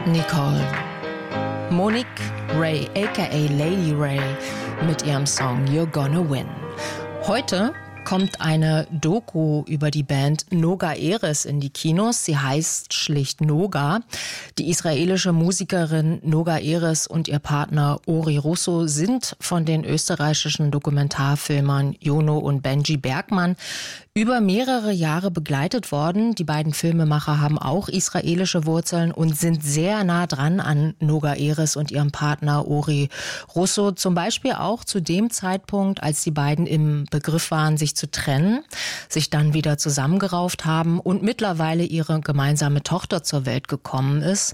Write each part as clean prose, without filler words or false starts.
Nicole. Monique Ray, aka Lady Ray, mit ihrem Song You're Gonna Win. Heute kommt eine Doku über die Band Noga Erez in die Kinos. Sie heißt schlicht Noga. Die israelische Musikerin Noga Erez und ihr Partner Ori Russo sind von den österreichischen Dokumentarfilmern Jono und Benji Bergmann über mehrere Jahre begleitet worden. Die beiden Filmemacher haben auch israelische Wurzeln und sind sehr nah dran an Noga Erez und ihrem Partner Ori Russo. Zum Beispiel auch zu dem Zeitpunkt, als die beiden im Begriff waren, sich zu trennen, sich dann wieder zusammengerauft haben und mittlerweile ihre gemeinsame Tochter zur Welt gekommen ist.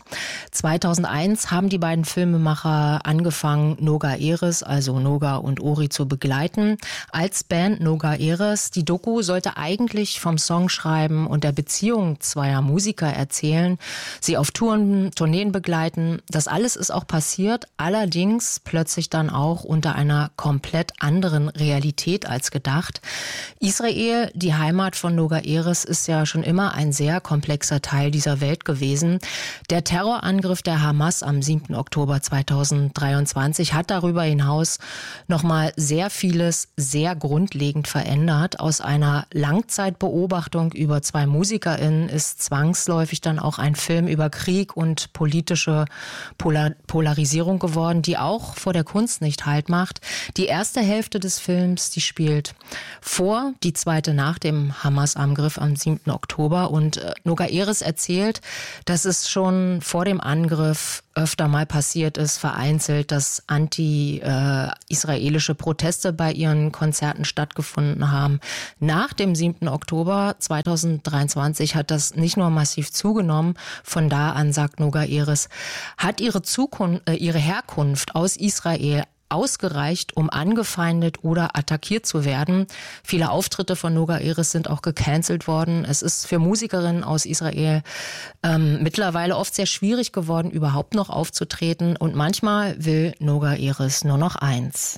2001 haben die beiden Filmemacher angefangen, Noga Erez, also Noga und Ori, zu begleiten. Als Band Noga Erez. Die Doku sollte eigentlich vom Songschreiben und der Beziehung zweier Musiker erzählen, sie auf Tourneen begleiten. Das alles ist auch passiert, allerdings plötzlich dann auch unter einer komplett anderen Realität als gedacht. Israel, die Heimat von Noga Erez, ist ja schon immer ein sehr komplexer Teil dieser Welt gewesen. Der Terrorangriff der Hamas am 7. Oktober 2023 hat darüber hinaus nochmal sehr vieles sehr grundlegend verändert. Aus einer Langzeitbeobachtung über zwei MusikerInnen ist zwangsläufig dann auch ein Film über Krieg und politische Polarisierung geworden, die auch vor der Kunst nicht Halt macht. Die erste Hälfte des Films, die spielt vor, die zweite nach dem Hamas-Angriff am 7. Oktober. Und Noga Erez erzählt, dass es schon vor dem Angriff öfter mal passiert ist, vereinzelt, dass anti-israelische Proteste bei ihren Konzerten stattgefunden haben. Nach dem 7. Oktober 2023 hat das nicht nur massiv zugenommen. Von da an, sagt Noga Erez, hat ihre Herkunft aus Israel ausgereicht, um angefeindet oder attackiert zu werden. Viele Auftritte von Noga Erez sind auch gecancelt worden. Es ist für Musikerinnen aus Israel mittlerweile oft sehr schwierig geworden, überhaupt noch aufzutreten. Und manchmal will Noga Erez nur noch eins.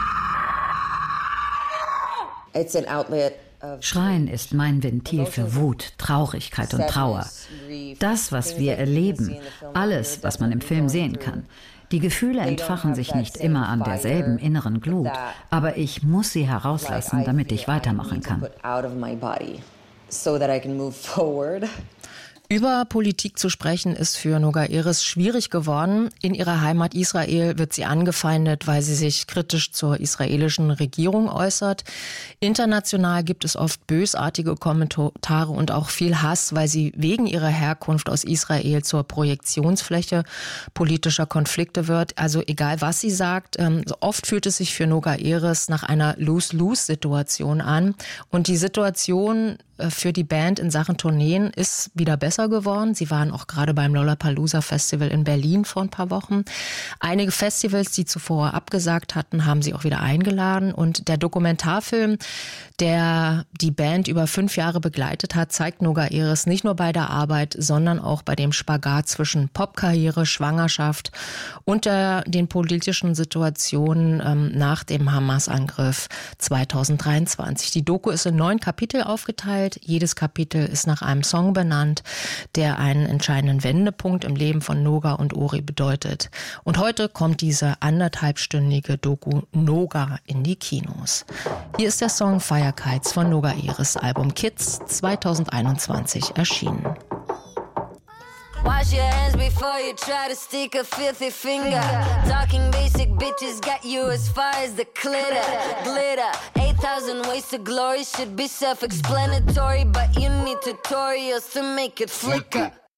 Schreien ist mein Ventil für Wut, Traurigkeit und Trauer. Das, was wir erleben, alles, was man im Film sehen kann. Die Gefühle entfachen sich nicht immer an derselben inneren Glut, aber ich muss sie herauslassen, damit ich weitermachen kann. Über Politik zu sprechen ist für Noga Erez schwierig geworden. In ihrer Heimat Israel wird sie angefeindet, weil sie sich kritisch zur israelischen Regierung äußert. International gibt es oft bösartige Kommentare und auch viel Hass, weil sie wegen ihrer Herkunft aus Israel zur Projektionsfläche politischer Konflikte wird. Also egal, was sie sagt, oft fühlt es sich für Noga Erez nach einer Lose-Lose-Situation an. Und die Situation für die Band in Sachen Tourneen ist wieder besser geworden. Sie waren auch gerade beim Lollapalooza Festival in Berlin vor ein paar Wochen. Einige Festivals, die zuvor abgesagt hatten, haben sie auch wieder eingeladen. Und der Dokumentarfilm, der die Band über 5 Jahre begleitet hat, zeigt Noga Erez nicht nur bei der Arbeit, sondern auch bei dem Spagat zwischen Popkarriere, Schwangerschaft und den politischen Situationen nach dem Hamas-Angriff 2023. Die Doku ist in 9 Kapitel aufgeteilt. Jedes Kapitel ist nach einem Song benannt, der einen entscheidenden Wendepunkt im Leben von Noga und Ori bedeutet. Und heute kommt diese 1,5-stündige Doku Noga in die Kinos. Hier ist der Song Firekites von Noga Erez, Album Kids, 2021 erschienen. Wash your hands before you try to stick a filthy finger. Talking basic bitches got you as far as the glitter. 8,000 ways to glory should be self-explanatory, but you need tutorials to make it flicker.